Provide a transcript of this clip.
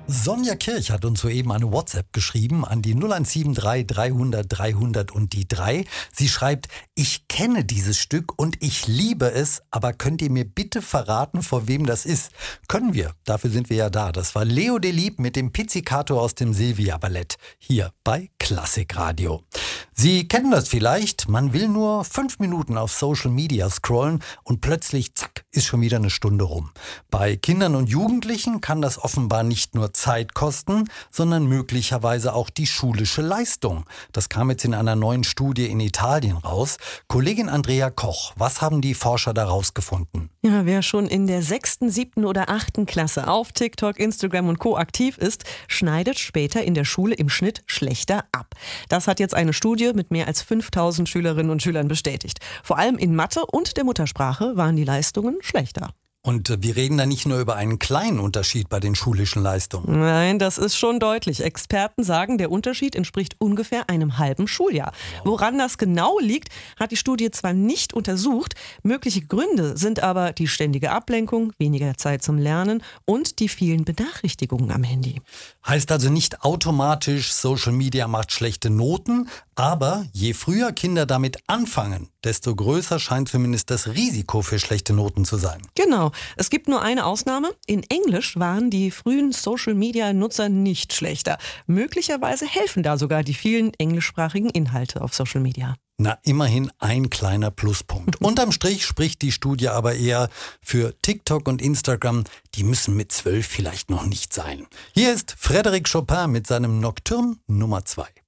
Sonja Kirch hat uns soeben eine WhatsApp geschrieben an die 0173 300 300 und die 3. Sie schreibt, ich kenne dieses Stück und ich liebe es, aber könnt ihr mir bitte verraten, vor wem das ist? Können wir, dafür sind wir ja da. Das war Leo Delibes mit dem Pizzicato aus dem Silvia-Ballett, hier bei Klassikradio. Sie kennen das vielleicht, man will nur 5 Minuten auf Social Media scrollen und plötzlich, zack, ist schon wieder eine Stunde rum. Bei Kindern und Jugendlichen kann das offenbar nicht nur Zeit kosten, sondern möglicherweise auch die schulische Leistung. Das kam jetzt in einer neuen Studie in Italien raus. Kollegin Andrea Koch, was haben die Forscher da rausgefunden? Ja, wer schon in der 6., 7. oder 8. Klasse auf TikTok, Instagram und Co. aktiv ist, schneidet später in der Schule im Schnitt schlechter ab. Das hat jetzt eine Studie mit mehr als 5000 Schülerinnen und Schülern bestätigt. Vor allem in Mathe und der Muttersprache waren die Leistungen schlechter. Und wir reden da nicht nur über einen kleinen Unterschied bei den schulischen Leistungen. Nein, das ist schon deutlich. Experten sagen, der Unterschied entspricht ungefähr einem halben Schuljahr. Woran das genau liegt, hat die Studie zwar nicht untersucht. Mögliche Gründe sind aber die ständige Ablenkung, weniger Zeit zum Lernen und die vielen Benachrichtigungen am Handy. Heißt also nicht automatisch, Social Media macht schlechte Noten, aber je früher Kinder damit anfangen, desto größer scheint zumindest das Risiko für schlechte Noten zu sein. Genau. Es gibt nur eine Ausnahme. In Englisch waren die frühen Social-Media-Nutzer nicht schlechter. Möglicherweise helfen da sogar die vielen englischsprachigen Inhalte auf Social Media. Na, immerhin ein kleiner Pluspunkt. Unterm Strich spricht die Studie aber eher für TikTok und Instagram. Die müssen mit 12 vielleicht noch nicht sein. Hier ist Frédéric Chopin mit seinem Nocturne Nummer 2.